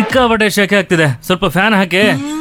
ಸಿಕ್ಕಾಪಟ್ಟೆ ಶೆಕೆ ಆಗ್ತಿದೆ, ಸ್ವಲ್ಪ ಫ್ಯಾನ್ ಹಾಕಿ.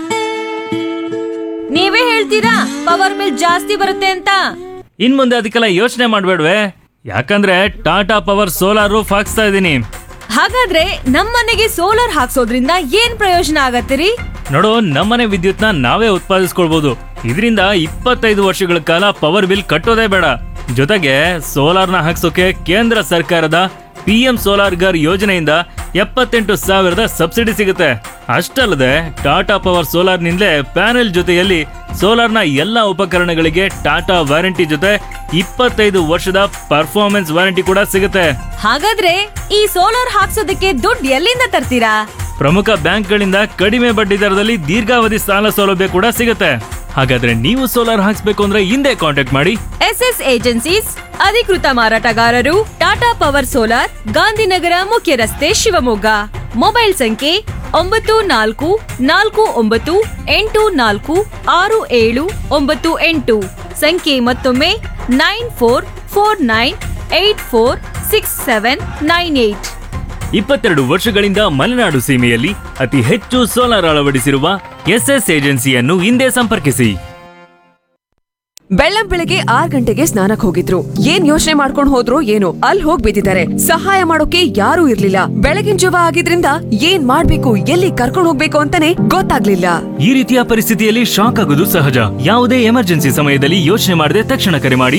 ನೀವೇ ಹೇಳ್ತೀರಾ ಪವರ್ ಬಿಲ್ ಜಾಸ್ತಿ ಬರುತ್ತೆ ಅಂತ. ಇನ್ ಮುಂದೆ ಅದಕ್ಕೆಲ್ಲ ಯೋಚನೆ ಮಾಡ್ಬೇಡ್ವೆ, ಯಾಕಂದ್ರೆ ಟಾಟಾ ಪವರ್ ಸೋಲಾರ್ ರೂಫ್ ಹಾಕ್ಸ್ತಾ ಇದೀನಿ. ಹಾಗಾದ್ರೆ ನಮ್ಮನೆಗೆ ಸೋಲಾರ್ ಹಾಕ್ಸೋದ್ರಿಂದ ಏನ್ ಪ್ರಯೋಜನ ಆಗತ್ತಿರಿ? ನೋಡು, ನಮ್ಮನೆ ವಿದ್ಯುತ್ನ ನಾವೇ ಉತ್ಪಾದಿಸ್ಕೊಳ್ಬಹುದು. ಇದರಿಂದ 25 ವರ್ಷಗಳ ಕಾಲ ಪವರ್ ಬಿಲ್ ಕಟ್ಟೋದೇ ಬೇಡ. ಜೊತೆಗೆ ಸೋಲಾರ್ನ ಹಾಕ್ಸೋಕೆ ಕೇಂದ್ರ ಸರ್ಕಾರದ PM ಸೋಲಾರ್ ಗರ್ ಯೋಜನೆಯಿಂದ 78,000 ಸಬ್ಸಿಡಿ ಸಿಗುತ್ತೆ. ಅಷ್ಟಲ್ಲದೆ ಟಾಟಾ ಪವರ್ ಸೋಲಾರ್ನಿಂದಲೇ ಪ್ಯಾನೆಲ್ ಜೊತೆಯಲ್ಲಿ ಸೋಲಾರ್ನ ಎಲ್ಲಾ ಉಪಕರಣಗಳಿಗೆ ಟಾಟಾ ವಾರಂಟಿ ಜೊತೆ 25 ವರ್ಷದ ಪರ್ಫಾರ್ಮೆನ್ಸ್ ವಾರಂಟಿ ಕೂಡ ಸಿಗುತ್ತೆ. ಹಾಗಾದ್ರೆ ಈ ಸೋಲಾರ್ ಹಾಕ್ಸೋದಕ್ಕೆ ದುಡ್ಡು ಎಲ್ಲಿಂದ ತರ್ತೀರಾ? ಪ್ರಮುಖ ಬ್ಯಾಂಕ್ಗಳಿಂದ ಕಡಿಮೆ ಬಡ್ಡಿ ದರದಲ್ಲಿ ದೀರ್ಘಾವಧಿ ಸಾಲ ಸೌಲಭ್ಯ ಕೂಡ ಸಿಗುತ್ತೆ. ಹಾಗಾದ್ರೆ ನೀವು ಸೋಲಾರ್ ಹಾಕ್ಸ್ಬೇಕು ಅಂದ್ರೆ ಹಿಂದೆ ಕಾಂಟ್ಯಾಕ್ಟ್ ಮಾಡಿ SS ಏಜೆನ್ಸೀಸ್, ಅಧಿಕೃತ ಮಾರಾಟಗಾರರು, ಟಾಟಾ ಪವರ್ ಸೋಲಾರ್, ಗಾಂಧಿನಗರ ಮುಖ್ಯ ರಸ್ತೆ, ಶಿವಮೊಗ್ಗ. ಮೊಬೈಲ್ ಸಂಖ್ಯೆ 9449846798. ಸಂಖ್ಯೆ ಮತ್ತೊಮ್ಮೆ 9449846798. 22 ವರ್ಷಗಳಿಂದ ಮಲೆನಾಡು ಸೀಮೆಯಲ್ಲಿ ಅತಿ ಹೆಚ್ಚು ಸೋಲಾರ್ ಅಳವಡಿಸಿರುವ SS ಏಜೆನ್ಸಿಯನ್ನು ಹಿಂದೆ ಸಂಪರ್ಕಿಸಿ. ಬೆಳ್ಳಂ ಬೆಳಗ್ಗೆ 6 ಗಂಟೆಗೆ ಸ್ನಾನಕ್ ಹೋಗಿದ್ರು. ಏನ್ ಯೋಚನೆ ಮಾಡ್ಕೊಂಡ್ ಹೋದ್ರು ಏನೋ, ಅಲ್ಲಿ ಹೋಗ್ ಬಿದ್ದಿದ್ದಾರೆ. ಸಹಾಯ ಮಾಡೋಕೆ ಯಾರೂ ಇರ್ಲಿಲ್ಲ. ಬೆಳಗಿನ ಜವ ಆಗಿದ್ರಿಂದ ಏನ್ ಮಾಡ್ಬೇಕು, ಎಲ್ಲಿ ಕರ್ಕೊಂಡ್ ಹೋಗ್ಬೇಕು ಅಂತಾನೆ ಗೊತ್ತಾಗ್ಲಿಲ್ಲ. ಈ ರೀತಿಯ ಪರಿಸ್ಥಿತಿಯಲ್ಲಿ ಶಾಕ್ ಆಗೋದು ಸಹಜ. ಯಾವುದೇ ಎಮರ್ಜೆನ್ಸಿ ಸಮಯದಲ್ಲಿ ಯೋಚನೆ ಮಾಡದೆ ತಕ್ಷಣ ಕರೆ ಮಾಡಿ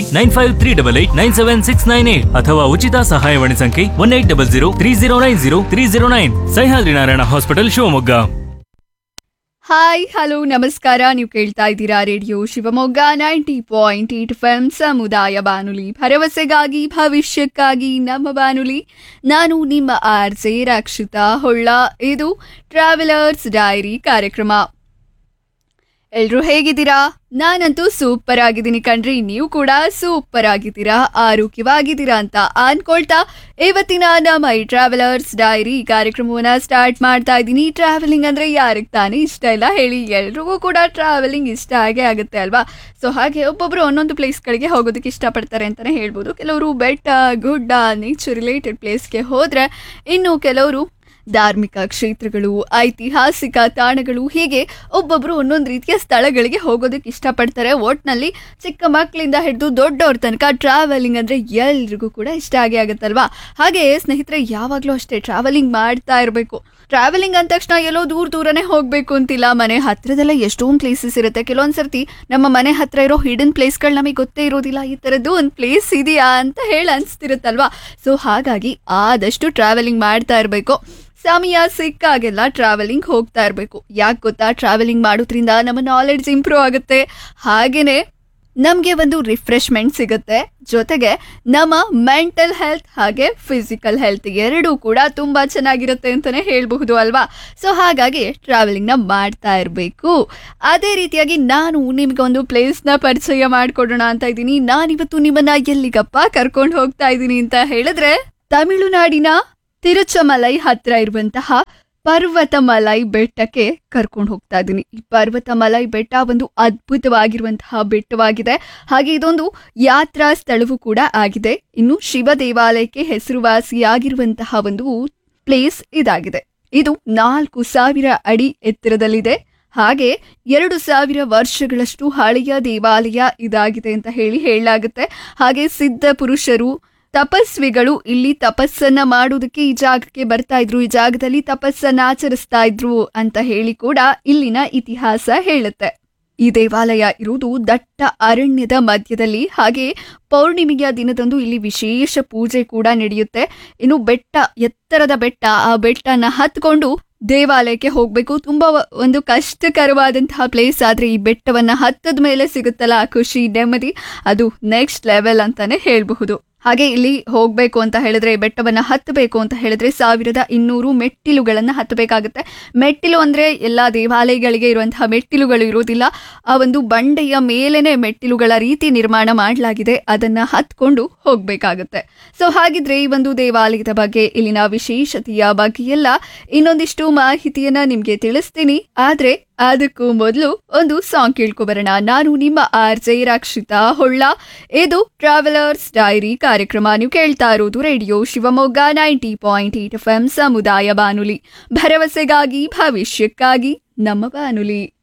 9538897698 ಅಥವಾ ಉಚಿತ ಸಹಾಯವಾಣಿ ಸಂಖ್ಯೆ 180030903009. Sahyadri Narayana hospital, Shivamogga. Hi, hello, ನಮಸ್ಕಾರ. ನೀವು ಕೇಳ್ತಾ ಇದ್ದೀರಾ ರೇಡಿಯೋ ಶಿವಮೊಗ್ಗ 90.8 FM ಸಮುದಾಯ ಬಾನುಲಿ, ಭರವಸೆಗಾಗಿ ಭವಿಷ್ಯಕ್ಕಾಗಿ ನಮ್ಮ ಬಾನುಲಿ. ನಾನು ನಿಮ್ಮ RJ ರಕ್ಷಿತಾ ಹೊಳ್ಳ. ಇದು ಟ್ರಾವೆಲರ್ಸ್ ಡೈರಿ ಕಾರ್ಯಕ್ರಮ. ಎಲ್ರೂ ಹೇಗಿದ್ದೀರಾ? ನಾನಂತೂ ಸೂಪರ್ ಆಗಿದ್ದೀನಿ ಕಣ್ರಿ. ನೀವು ಕೂಡ ಸೂಪರ್ ಆಗಿದ್ದೀರಾ, ಆರೋಗ್ಯವಾಗಿದ್ದೀರಾ ಅಂತ ಅನ್ಕೊಳ್ತಾ ಇವತ್ತಿನ ನಮ್ಮ ಈ ಟ್ರಾವೆಲರ್ಸ್ ಡೈರಿ ಕಾರ್ಯಕ್ರಮವನ್ನ ಸ್ಟಾರ್ಟ್ ಮಾಡ್ತಾ ಇದ್ದೀನಿ. ಟ್ರಾವೆಲಿಂಗ್ ಅಂದ್ರೆ ಯಾರಿಗೆ ತಾನೇ ಇಷ್ಟ ಇಲ್ಲ ಹೇಳಿ? ಎಲ್ರಿಗೂ ಕೂಡ ಟ್ರಾವೆಲಿಂಗ್ ಇಷ್ಟ ಆಗೇ ಆಗುತ್ತೆ ಅಲ್ವಾ? ಸೊ ಹಾಗೆ ಒಬ್ಬೊಬ್ರು ಒಂದೊಂದು ಪ್ಲೇಸ್ಗಳಿಗೆ ಹೋಗೋದಕ್ಕೆ ಇಷ್ಟಪಡ್ತಾರೆ ಅಂತಾನೆ ಹೇಳ್ಬೋದು. ಕೆಲವರು ಬೆಟ್ಟ, ಗುಡ್ಡ, ನೇಚರ್ ರಿಲೇಟೆಡ್ ಪ್ಲೇಸ್ಗೆ ಹೋದ್ರೆ, ಇನ್ನು ಕೆಲವರು ಧಾರ್ಮಿಕ ಕ್ಷೇತ್ರಗಳು, ಐತಿಹಾಸಿಕ ತಾಣಗಳು, ಹೀಗೆ ಒಬ್ಬೊಬ್ರು ಒಂದೊಂದು ರೀತಿಯ ಸ್ಥಳಗಳಿಗೆ ಹೋಗೋದಕ್ಕೆ ಇಷ್ಟಪಡ್ತಾರೆ. ಒಟ್ನಲ್ಲಿ ಚಿಕ್ಕ ಮಕ್ಕಳಿಂದ ಹಿಡಿದು ದೊಡ್ಡವ್ರ ತನಕ ಟ್ರಾವೆಲಿಂಗ್ ಅಂದರೆ ಎಲ್ರಿಗೂ ಕೂಡ ಇಷ್ಟ ಆಗೇ ಆಗುತ್ತಲ್ವಾ? ಹಾಗೆ ಸ್ನೇಹಿತರೆ, ಯಾವಾಗಲೂ ಅಷ್ಟೇ ಟ್ರಾವೆಲಿಂಗ್ ಮಾಡ್ತಾ ಇರಬೇಕು. ಟ್ರಾವೆಲಿಂಗ್ ಅಂದ ತಕ್ಷಣ ಎಲ್ಲೋ ದೂರನೇ ಹೋಗಬೇಕು ಅಂತಿಲ್ಲ. ಮನೆ ಹತ್ರದಲ್ಲೇ ಎಷ್ಟೊಂದು ಪ್ಲೇಸಸ್ ಇರುತ್ತೆ. ಕೆಲವೊಂದ್ಸರ್ತಿ ನಮ್ಮ ಮನೆ ಹತ್ರ ಇರೋ ಹಿಡನ್ ಪ್ಲೇಸ್ಗಳು ನಮಗೆ ಗೊತ್ತೇ ಇರೋದಿಲ್ಲ. ಈ ಥರದ್ದು ಒಂದು ಪ್ಲೇಸ್ ಇದೆಯಾ ಅಂತ ಹೇಳಿ ಅನಿಸ್ತಿರುತ್ತಲ್ವಾ? ಸೊ ಹಾಗಾಗಿ ಆದಷ್ಟು ಟ್ರಾವೆಲಿಂಗ್ ಮಾಡ್ತಾ ಇರಬೇಕು. ಸಮಯ ಸಿಕ್ಕಾಗೆಲ್ಲ ಟ್ರಾವೆಲಿಂಗ್ ಹೋಗ್ತಾ ಇರಬೇಕು. ಯಾಕೆ ಗೊತ್ತಾ? ಟ್ರಾವೆಲಿಂಗ್ ಮಾಡೋದ್ರಿಂದ ನಮ್ಮ ನಾಲೆಡ್ಜ್ ಇಂಪ್ರೂವ್ ಆಗುತ್ತೆ, ಹಾಗೇನೆ ನಮಗೆ ಒಂದು ರಿಫ್ರೆಶ್ಮೆಂಟ್ ಸಿಗುತ್ತೆ. ಜೊತೆಗೆ ನಮ್ಮ ಮೆಂಟಲ್ ಹೆಲ್ತ್ ಹಾಗೆ ಫಿಸಿಕಲ್ ಹೆಲ್ತ್ ಎರಡೂ ಕೂಡ ತುಂಬ ಚೆನ್ನಾಗಿರುತ್ತೆ ಅಂತಲೇ ಹೇಳಬಹುದು ಅಲ್ವಾ? ಸೊ ಹಾಗಾಗಿ ಟ್ರಾವೆಲಿಂಗ್ನ ಮಾಡ್ತಾ ಇರಬೇಕು. ಅದೇ ರೀತಿಯಾಗಿ ನಾನು ನಿಮಗೊಂದು ಪ್ಲೇಸ್ನ ಪರಿಚಯ ಮಾಡಿಕೊಡೋಣ ಅಂತ ಇದ್ದೀನಿ. ನಾನಿವತ್ತು ನಿಮ್ಮನ್ನ ಎಲ್ಲಿಗಪ್ಪ ಕರ್ಕೊಂಡು ಹೋಗ್ತಾ ಇದ್ದೀನಿ ಅಂತ ಹೇಳಿದ್ರೆ, ತಮಿಳುನಾಡಿನ ತಿರುಚಮಲೈ ಹತ್ರ ಇರುವಂತಹ ಪರ್ವತಮಲೈ ಬೆಟ್ಟಕ್ಕೆ ಕರ್ಕೊಂಡು ಹೋಗ್ತಾ ಇದ್ದೀನಿ. ಈ ಪರ್ವತಮಲೈ ಬೆಟ್ಟ ಒಂದು ಅದ್ಭುತವಾಗಿರುವಂತಹ ಬೆಟ್ಟವಾಗಿದೆ. ಹಾಗೆ ಇದೊಂದು ಯಾತ್ರಾ ಸ್ಥಳವೂ ಕೂಡ ಆಗಿದೆ. ಇನ್ನು ಶಿವ ದೇವಾಲಯಕ್ಕೆ ಹೆಸರುವಾಸಿಯಾಗಿರುವಂತಹ ಒಂದು ಪ್ಲೇಸ್ ಇದಾಗಿದೆ. ಇದು 4,000 ಅಡಿ ಎತ್ತರದಲ್ಲಿದೆ. ಹಾಗೆ 2,000 ವರ್ಷಗಳಷ್ಟು ಹಳೆಯ ದೇವಾಲಯ ಇದಾಗಿದೆ ಅಂತ ಹೇಳಲಾಗುತ್ತೆ. ಹಾಗೆ ಸಿದ್ಧ ಪುರುಷರು, ತಪಸ್ವಿಗಳು ಇಲ್ಲಿ ತಪಸ್ಸನ್ನ ಮಾಡುವುದಕ್ಕೆ ಈ ಜಾಗಕ್ಕೆ ಬರ್ತಾ ಇದ್ರು, ಈ ಜಾಗದಲ್ಲಿ ತಪಸ್ಸನ್ನ ಆಚರಿಸ್ತಾ ಇದ್ರು ಅಂತ ಹೇಳಿ ಕೂಡ ಇಲ್ಲಿನ ಇತಿಹಾಸ ಹೇಳುತ್ತೆ. ಈ ದೇವಾಲಯ ಇರುವುದು ದಟ್ಟ ಅರಣ್ಯದ ಮಧ್ಯದಲ್ಲಿ. ಹಾಗೆ ಪೌರ್ಣಿಮೆಯ ದಿನದಂದು ಇಲ್ಲಿ ವಿಶೇಷ ಪೂಜೆ ಕೂಡ ನಡೆಯುತ್ತೆ. ಇನ್ನು ಬೆಟ್ಟ, ಎತ್ತರದ ಬೆಟ್ಟ, ಆ ಬೆಟ್ಟನ ಹತ್ಕೊಂಡು ದೇವಾಲಯಕ್ಕೆ ಹೋಗ್ಬೇಕು. ತುಂಬಾ ಒಂದು ಕಷ್ಟಕರವಾದಂತಹ ಪ್ಲೇಸ್. ಆದ್ರೆ ಈ ಬೆಟ್ಟವನ್ನ ಹತ್ತದ ಮೇಲೆ ಸಿಗುತ್ತಲ್ಲ ಆ ಖುಷಿ, ನೆಮ್ಮದಿ, ಅದು ನೆಕ್ಸ್ಟ್ ಲೆವೆಲ್ ಅಂತಾನೆ ಹೇಳಬಹುದು. ಹಾಗೆ ಇಲ್ಲಿ ಹೋಗ್ಬೇಕು ಅಂತ ಹೇಳಿದ್ರೆ, ಬೆಟ್ಟವನ್ನ ಹತ್ತಬೇಕು ಅಂತ ಹೇಳಿದ್ರೆ 1200 ಮೆಟ್ಟಿಲುಗಳನ್ನ ಹತ್ತಬೇಕಾಗುತ್ತೆ. ಮೆಟ್ಟಿಲು ಅಂದ್ರೆ ಎಲ್ಲಾ ದೇವಾಲಯಗಳಿಗೆ ಇರುವಂತಹ ಮೆಟ್ಟಿಲುಗಳು ಇರೋದಿಲ್ಲ. ಆ ಒಂದು ಬಂಡೆಯ ಮೇಲೇನೆ ಮೆಟ್ಟಿಲುಗಳ ರೀತಿ ನಿರ್ಮಾಣ ಮಾಡಲಾಗಿದೆ, ಅದನ್ನ ಹತ್ಕೊಂಡು ಹೋಗ್ಬೇಕಾಗುತ್ತೆ. ಸೊ ಹಾಗಿದ್ರೆ ಈ ಒಂದು ದೇವಾಲಯದ ಬಗ್ಗೆ, ಇಲ್ಲಿನ ವಿಶೇಷತೆಯ ಬಗ್ಗೆ ಎಲ್ಲ ಇನ್ನೊಂದಿಷ್ಟು ಮಾಹಿತಿಯನ್ನ ನಿಮ್ಗೆ ತಿಳಿಸ್ತೀನಿ. ಆದ್ರೆ ಅದಕ್ಕೂ ಮೊದಲು ಒಂದು ಸಾಂಗ್ ಕೇಳ್ಕೊಬರೋಣ. ನಾನು ನಿಮ್ಮ RJ ರಕ್ಷಿತಾ ಹೊಳ್ಳ. ಇದು ಟ್ರಾವೆಲರ್ಸ್ ಡೈರಿ ಕಾರ್ಯಕ್ರಮ. ನೀವು ಕೇಳ್ತಾ ಇರೋದು ರೇಡಿಯೋ ಶಿವಮೊಗ್ಗ 90.8 FM ಸಮುದಾಯ ಬಾನುಲಿ. ಭರವಸೆಗಾಗಿ ಭವಿಷ್ಯಕ್ಕಾಗಿ ನಮ್ಮ ಬಾನುಲಿ.